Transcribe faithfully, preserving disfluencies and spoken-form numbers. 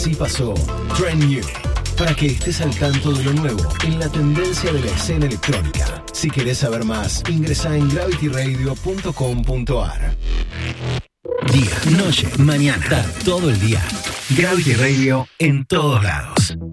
Así pasó Trend New, para que estés al tanto de lo nuevo en la tendencia de la escena electrónica. Si querés saber más, ingresa en gravity radio punto com punto a r. Día, noche, mañana, tarde, todo el día. Gravity Radio en todos lados.